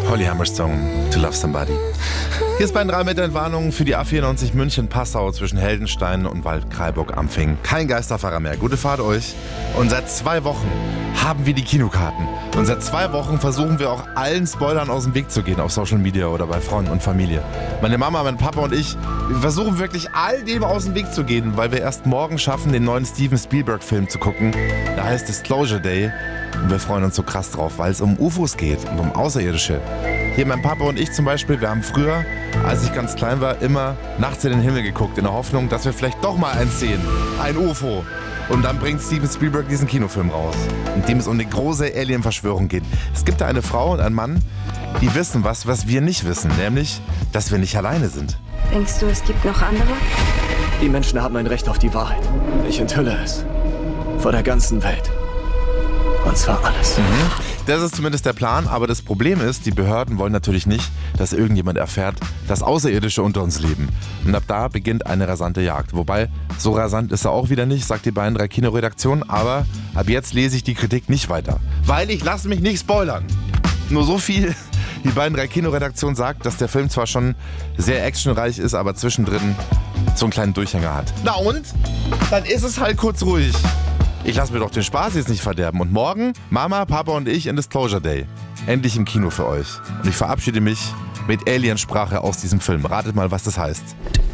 Holly Humberstone, To Love Somebody. Hier ist bei den 3 Metern Warnung für die A94 München-Passau zwischen Heldenstein und Waldkraiburg-Ampfing. Kein Geisterfahrer mehr. Gute Fahrt euch. Und seit 2 Wochen haben wir die Kinokarten. Und seit 2 Wochen versuchen wir auch allen Spoilern aus dem Weg zu gehen auf Social Media oder bei Freunden und Familie. Meine Mama, mein Papa und ich, wir versuchen wirklich all dem aus dem Weg zu gehen, weil wir erst morgen schaffen, den neuen Steven Spielberg-Film zu gucken. Der heißt Disclosure Day. Und wir freuen uns so krass drauf, weil es um UFOs geht und um Außerirdische. Hier mein Papa und ich zum Beispiel, wir haben früher, als ich ganz klein war, immer nachts in den Himmel geguckt, in der Hoffnung, dass wir vielleicht doch mal eins sehen. Ein UFO. Und dann bringt Steven Spielberg diesen Kinofilm raus, in dem es um eine große Alien-Verschwörung geht. Es gibt da eine Frau und einen Mann, die wissen was wir nicht wissen, nämlich, dass wir nicht alleine sind. Denkst du, es gibt noch andere? Die Menschen haben ein Recht auf die Wahrheit. Ich enthülle es. Vor der ganzen Welt. Und zwar alles. Das ist zumindest der Plan, aber das Problem ist, die Behörden wollen natürlich nicht, dass irgendjemand erfährt, dass Außerirdische unter uns leben. Und ab da beginnt eine rasante Jagd. Wobei, so rasant ist er auch wieder nicht, sagt die beiden 3 Kinoredaktionen, aber ab jetzt lese ich die Kritik nicht weiter. Weil ich lasse mich nicht spoilern. Nur so viel, die beiden 3 Kinoredaktionen sagt, dass der Film zwar schon sehr actionreich ist, aber zwischendrin so einen kleinen Durchhänger hat. Na und? Dann ist es halt kurz ruhig. Ich lasse mir doch den Spaß jetzt nicht verderben. Und morgen, Mama, Papa und ich in Disclosure Day. Endlich im Kino für euch. Und ich verabschiede mich mit Aliensprache aus diesem Film. Ratet mal, was das heißt.